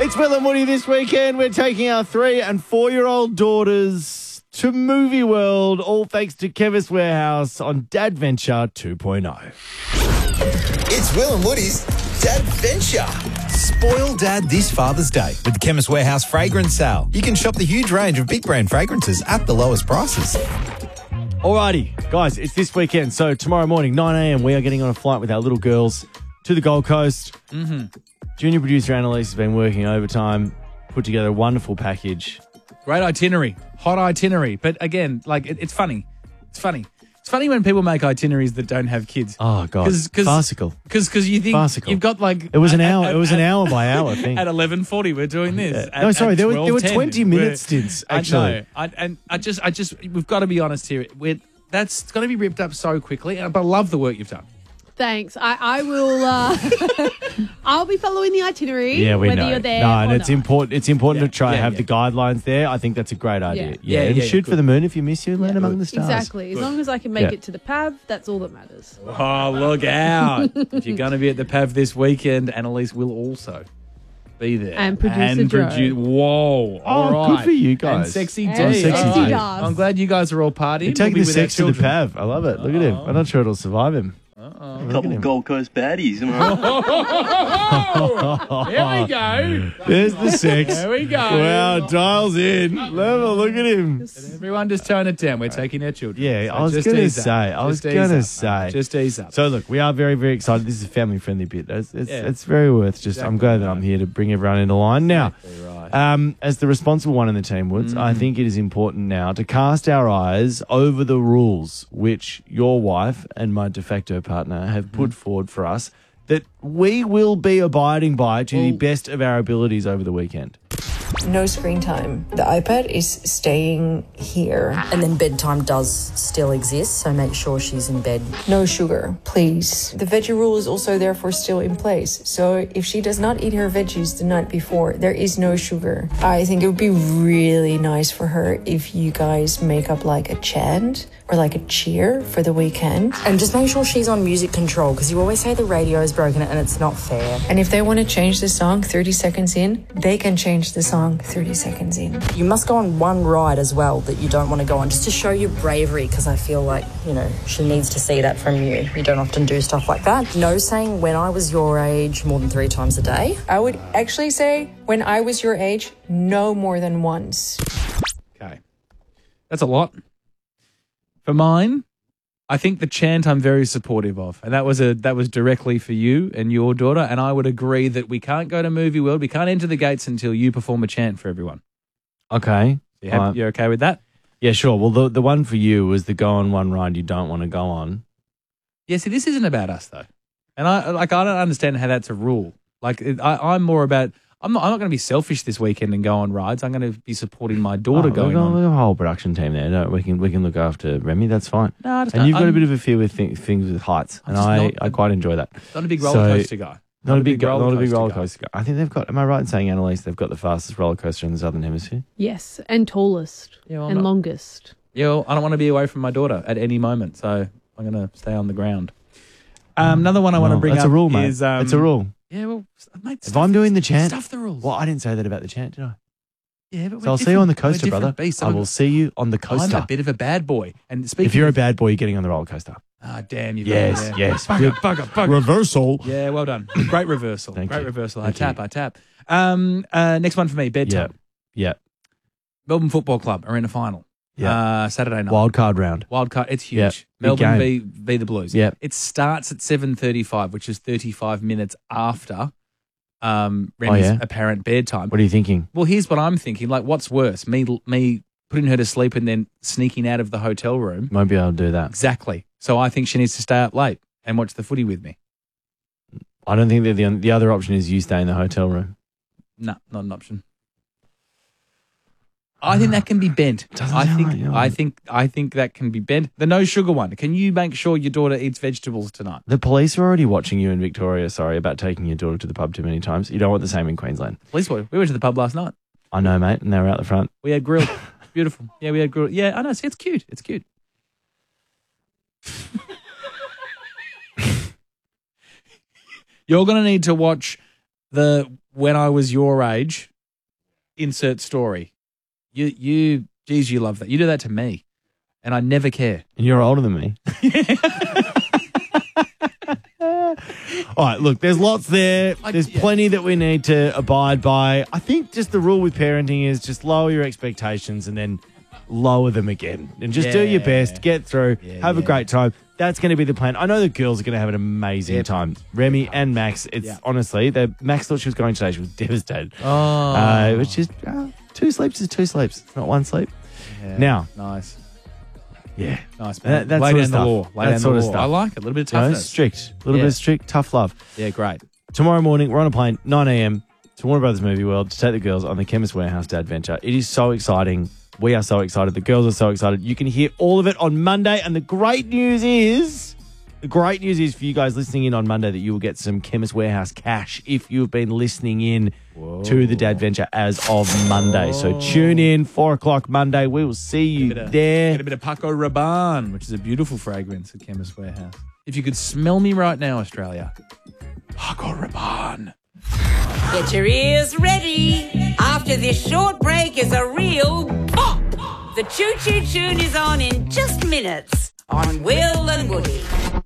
It's Will and Woody this weekend. We're taking our 3- and 4-year-old daughters to Movie World, all thanks to Chemist Warehouse on Dadventure 2.0. It's Will and Woody's Dadventure. Spoil Dad this Father's Day with the Chemist Warehouse fragrance sale. You can shop the huge range of big brand fragrances at the lowest prices. Alrighty, guys, it's this weekend. So tomorrow morning, 9 a.m, we are getting on a flight with our little girls to the Gold Coast. Junior producer Annalise has been working overtime, put together a wonderful package. Great itinerary, hot itinerary. But again, like it's funny. It's funny. It's funny when people make itineraries that don't have kids. Oh God, farcical. Because you think Farcical. you've got like It was an hour. It was an hour by hour thing. At 11:40, we're doing this. No, sorry, there were 12:10, 20-minute stints. Actually, I just, we've got to be honest here. That's going to be ripped up so quickly. But I love the work you've done. Thanks. I will. I'll be following the itinerary. Yeah, we whether know. you're there. No, or and it's not. important. It's important to try and have yeah. the guidelines there. I think that's a great idea. Yeah. And shoot for good. the moon if you miss you. Land among the stars. Exactly. As long as I can make it to the PAV, that's all that matters. Oh, look out. If you're going to be at the PAV this weekend, Annalise will also be there. And producer Joe. Whoa. All good right. for you guys. And Sexy And D. Sexy All D. right. Doves. I'm glad you guys are all partying. You're taking We'll the be with our sex to the children. Pav. I love it. Look at him. I'm not sure it'll survive him. Couple of Gold Coast baddies. Am I right? Here we go. There's the sex. There we go. Wow, dials in. Level, look at him. Everyone just tone it down. We're taking our children. Yeah, So I was just going to ease up. say. I was Just going ease to up, say. mate. Just ease up. So, look, we are very, very excited. This is a family-friendly bit. It's very worth just, I'm glad that I'm here to bring everyone into line. Now, as the responsible one in the team, Woods, I think it is important now to cast our eyes over the rules which your wife and my de facto partner have put forward for us that we will be abiding by to the best of our abilities over the weekend. No screen time. The iPad is staying here. And then bedtime does still exist, so make sure she's in bed. No sugar, please. The veggie rule is also therefore still in place. So if she does not eat her veggies the night before, there is no sugar. I think it would be really nice for her if you guys make up like a chant or like a cheer for the weekend. And just make sure she's on music control, because you always say the radio is broken and it's not fair. And if they want to change the song 30 seconds in, they can change the song 30 seconds in. You must go on one ride as well that you don't want to go on, just to show your bravery, because I feel like, she needs to see that from you. You don't often do stuff like that. No saying when I was your age more than 3 times a day. I would actually say when I was your age, no more than once. Okay. That's a lot. For mine, I think the chant I'm very supportive of. And that was directly for you and your daughter. And I would agree that we can't go to Movie World. We can't enter the gates until you perform a chant for everyone. Okay. You're okay with that? Yeah, sure. Well, the one for you was the go on one ride you don't want to go on. Yeah, see, this isn't about us, though. And I don't understand how that's a rule. I'm more about... I'm not going to be selfish this weekend and go on rides. I'm going to be supporting my daughter going on. We've got a whole production team there. No, we can look after Remy. That's fine. No, and you've got a bit of a fear with things with heights, and I quite enjoy that. Not a big roller coaster guy. Not a big roller coaster guy. I think they've got. Am I right in saying, Annalise, they've got the fastest roller coaster in the Southern Hemisphere? Yes, and tallest and longest. Yeah, well, I don't want to be away from my daughter at any moment, so I'm going to stay on the ground. Another one I want to bring up that's a rule, mate. is... It's a rule. Yeah, well, mate, if I'm doing the chant... Stuff the rules. Well, I didn't say that about the chant, did I? Yeah, but so I'll see you on the coaster, brother. I will see you on the coaster. I'm a bit of a bad boy. And speaking if you're a bad boy, you're getting on the roller coaster. Ah, damn you. Yes. Bugger. Reversal. Yeah, well done. Great reversal. Thank you. Reversal. Thank I tap. Next one for me, bedtime. Yeah. Melbourne Football Club are in a final. Yeah. Saturday night. Wildcard round. It's huge. Yep. Melbourne v the Blues. Yep. It starts at 7:35, which is 35 minutes after Remy's apparent bedtime. What are you thinking? Well, here's what I'm thinking. Like, what's worse? Me putting her to sleep and then sneaking out of the hotel room? Won't be able to do that. Exactly. So I think she needs to stay up late and watch the footy with me. I don't think that the other option is you stay in the hotel room. No, not an option. I think that can be bent. I think that can be bent. The no sugar one. Can you make sure your daughter eats vegetables tonight? The police are already watching you in Victoria, about taking your daughter to the pub too many times. You don't want the same in Queensland. Police were. We went to the pub last night. I know, mate, and they were out the front. We had grill. Beautiful. Yeah, we had grill. Yeah, I know. See, it's cute. It's cute. You're going to need to watch when I was your age, insert story. You love that. You do that to me, and I never care. And you're older than me. All right, look, there's lots there. There's plenty that we need to abide by. I think just the rule with parenting is just lower your expectations and then lower them again. And just do your best, get through, have a great time. That's going to be the plan. I know the girls are going to have an amazing time. Remy and Max, honestly, Max thought she was going today. She was devastated. Oh. Which is 2 sleeps is 2 sleeps. It's not 1 sleep. Yeah. Now. Nice. Yeah. Nice, man. That Lay sort down of the stuff. law. Lay down the law. I like it. A little bit of toughness. Strict. A little bit of strict, tough love. Yeah, great. Tomorrow morning, we're on a plane, 9 a.m. to Warner Brothers Movie World to take the girls on the Chemist Warehouse Dad Venture. It is so exciting. We are so excited. The girls are so excited. You can hear all of it on Monday. And the great news is for you guys listening in on Monday that you will get some Chemist Warehouse cash if you've been listening in to the Dad Venture as of Monday. So tune in, 4 o'clock Monday. We will see you there. Get a bit of Paco Rabanne, which is a beautiful fragrance at Chemist Warehouse. If you could smell me right now, Australia, Paco Rabanne. Get your ears ready. After this short break is a real pop. The Choo Choo Tune is on in just minutes on Will and Woody.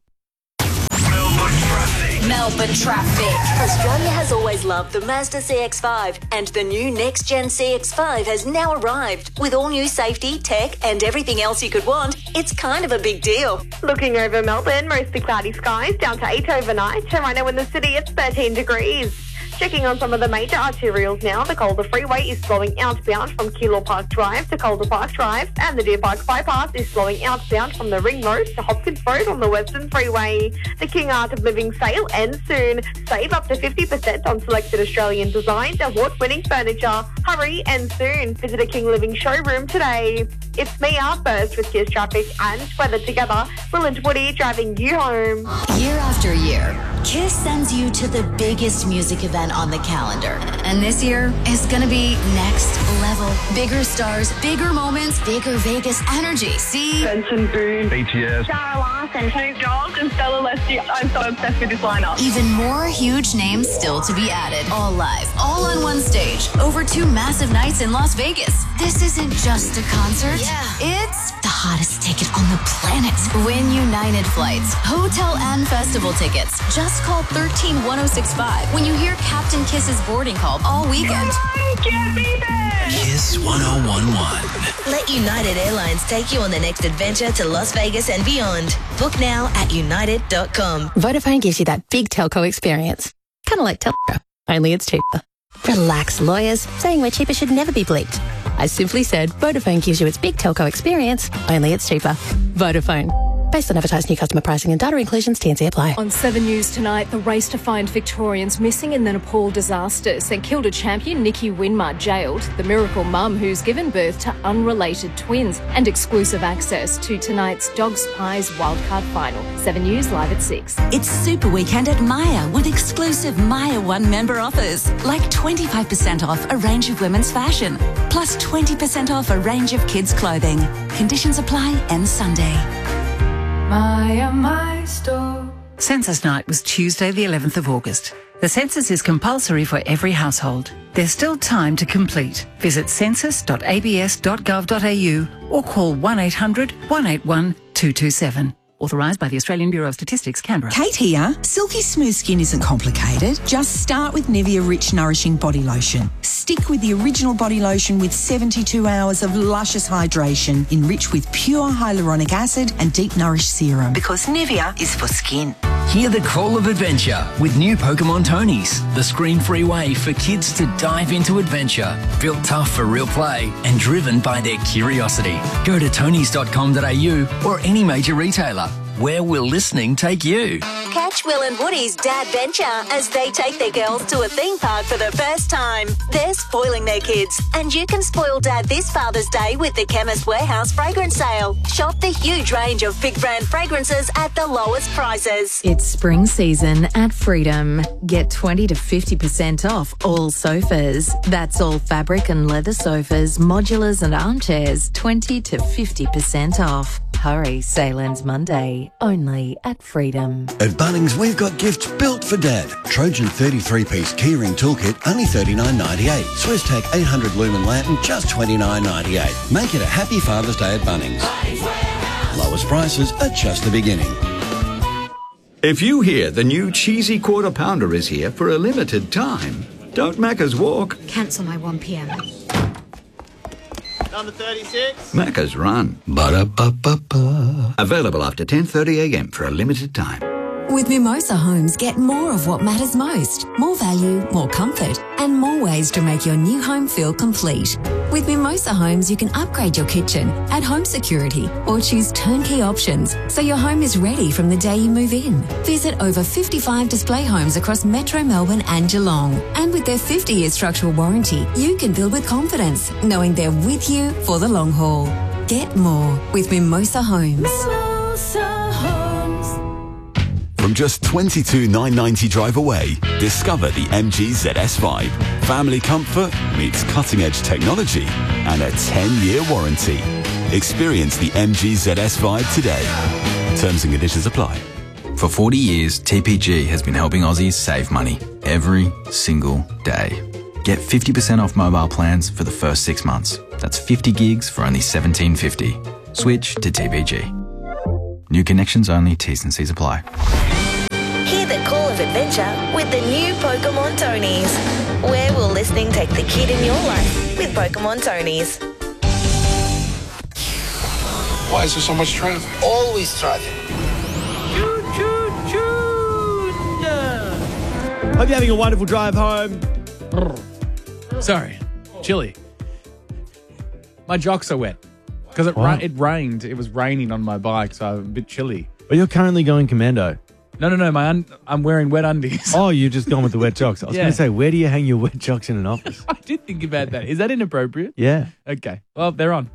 Melbourne traffic. Australia has always loved the Mazda CX-5, and the new next-gen CX-5 has now arrived. With all new safety, tech, and everything else you could want, it's kind of a big deal. Looking over Melbourne, mostly cloudy skies, down to 8 overnight. And right now in the city, it's 13 degrees. Checking on some of the major arterials now, the Calder Freeway is slowing outbound from Keilor Park Drive to Calder Park Drive, and the Deer Park Bypass is slowing outbound from the Ring Road to Hopkins Road on the Western Freeway. The King Art of Living sale ends soon. Save up to 50% on selected Australian designed award-winning furniture. Hurry and soon. Visit a King Living showroom today. It's me, our first, with Kiss Traffic and weather together. Will and Woody driving you home. Year after year, Kiss sends you to the biggest music event on the calendar. And this year is going to be next level. Bigger stars, bigger moments, bigger Vegas energy. See? Benson Boone, BTS, Sarah Larson, Snoop Dogg, and Stella Leslie. I'm so obsessed with this lineup. Even more huge names still to be added. All live, all on one stage, over 2 massive nights in Las Vegas. This isn't just a concert. It's the hottest ticket on the planet. Win United flights, hotel and festival tickets. Just call 131065 when you hear Captain Kiss's boarding call all weekend. Can't be there. Kiss 1011. Let United Airlines take you on the next adventure to Las Vegas and beyond. Book now at united.com. Vodafone gives you that big telco experience. Kind of like Telco, only it's cheaper. Relax, lawyers. Saying we're cheaper should never be bleeped. I simply said Vodafone gives you its big telco experience, only it's cheaper. Vodafone. Based on advertised new customer pricing and data inclusions, T&C apply. On 7 News tonight, the race to find Victorians missing in the Nepal disaster. St Kilda champion Nikki Winmar jailed, the miracle mum who's given birth to unrelated twins, and exclusive access to tonight's Dogs Pies wildcard final. 7 News live at 6. It's Super Weekend at Maya with exclusive Maya One member offers, like 25% off a range of women's fashion, plus 20% off a range of kids' clothing. Conditions apply end Sunday. My store. Census night was Tuesday, the 11th of August. The census is compulsory for every household. There's still time to complete. Visit census.abs.gov.au or call 1800 181 227. Authorised by the Australian Bureau of Statistics, Canberra. Kate here. Silky smooth skin isn't complicated. Just start with Nivea Rich Nourishing Body Lotion. Stick with the original body lotion with 72 hours of luscious hydration, enriched with pure hyaluronic acid and deep nourish serum. Because Nivea is for skin. Hear the call of adventure with new Pokemon Tonies, the screen-free way for kids to dive into adventure. Built tough for real play and driven by their curiosity. Go to tonys.com.au or any major retailer. Where will listening take you? Catch Will and Woody's Dad Venture as they take their girls to a theme park for the first time. They're spoiling their kids, and you can spoil Dad this Father's Day with the Chemist Warehouse fragrance sale. Shop the huge range of big brand fragrances at the lowest prices. It's spring season at Freedom. Get 20 to 50% off all sofas. That's all fabric and leather sofas, modulars and armchairs, 20 to 50% off. Hurry, sale ends Monday, only at Freedom. At Bunnings, we've got gifts built for Dad. Trojan 33-piece keyring toolkit, only $39.98. SwissTech 800 lumen lantern, just $29.98. Make it a happy Father's Day at Bunnings. Lowest prices are just the beginning. If you hear the new cheesy quarter pounder is here for a limited time, don't Macca's walk. Cancel my 1 p.m. Number 36. Macca's run. Ba-da-ba-ba-ba. Available after 10:30 a.m. for a limited time. With Mimosa Homes, get more of what matters most. More value, more comfort, and more ways to make your new home feel complete. With Mimosa Homes, you can upgrade your kitchen, add home security, or choose turnkey options so your home is ready from the day you move in. Visit over 55 display homes across Metro Melbourne and Geelong. And with their 50-year structural warranty, you can build with confidence, knowing they're with you for the long haul. Get more with Mimosa Homes. Mimosa Homes. From just $22,990 drive away, discover the MG ZS5. Family comfort meets cutting-edge technology and a 10-year warranty. Experience the MG ZS5 today. Terms and conditions apply. For 40 years, TPG has been helping Aussies save money every single day. Get 50% off mobile plans for the first 6 months. That's 50 gigs for only $17.50. Switch to TPG. New connections only, T's and C's apply. Hear the call of adventure with the new Pokemon Tonys. Where will listening take the kid in your life with Pokemon Tonys? Why is there so much traffic? Always traffic. Hope you're having a wonderful drive home. Sorry, chilly. My jocks are wet because it rained. It was raining on my bike, so I'm a bit chilly. But you're currently going commando. No. I'm wearing wet undies. Oh, you've just gone with the wet jocks. I was going to say, where do you hang your wet jocks in an office? I did think about that. Is that inappropriate? Yeah. Okay. Well, they're on.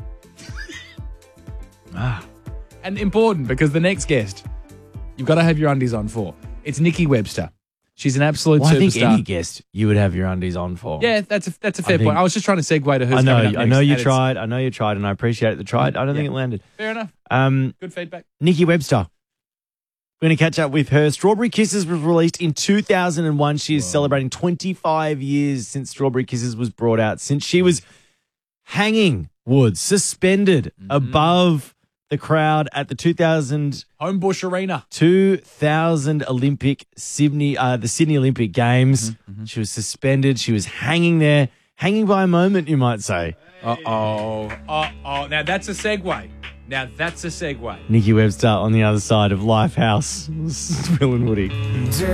And important because the next guest, you've got to have your undies on for. It's Nikki Webster. She's an absolute superstar. I think any guest you would have your undies on for. Yeah, that's a fair point. I was just trying to segue to who's I know, coming up next. I know you tried, and I appreciate the try. I don't think it landed. Fair enough. Good feedback. Nikki Webster. We're going to catch up with her. Strawberry Kisses was released in 2001. She is celebrating 25 years since Strawberry Kisses was brought out, since she was hanging Woods, suspended above the crowd at the 2000 Homebush Arena, 2000 Olympic Sydney, the Sydney Olympic Games. She was suspended. She was hanging there, hanging by a moment, you might say. Uh-oh. Now that's a segue. Nikki Webster on the other side of Lifehouse. Will and Woody.